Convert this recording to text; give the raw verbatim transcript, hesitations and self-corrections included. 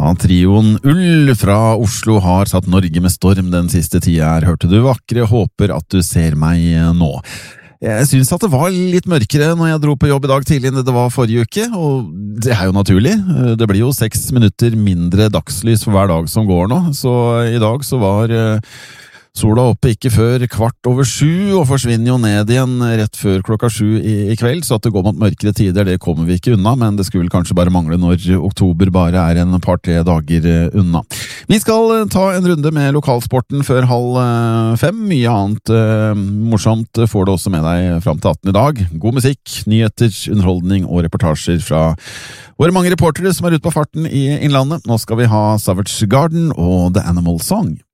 Ja, trioen Ull fra Oslo har satt Norge med storm den siste tida her. Hørte du vakre, håper at du ser meg nå. Jeg synes at det var litt mørkere når jeg dro på jobb i dag tidlig enn det var forrige uke, og det er jo naturlig. Det blir jo seks minutter mindre dagslys for hver dag som går nå, så i dag så var sola oppe ikke før kvart over sju, og forsvinner jo ned igjen rett før klokka sju i, i kveld, så at det går mot mørkere tider, det kommer vi ikke unna, men det skulle vel kanskje bare mangle når oktober bare er en par-tre dager unna. Vi skal ta en runde med lokalsporten før halv fem. Mye annet eh, morsomt får du også med deg fram til atten i dag. God musikk, nyheter, underholdning og reportasjer fra våre mange reportere som er ute på farten i Innlandet. Nå skal vi ha Savage Garden og The Animal Song.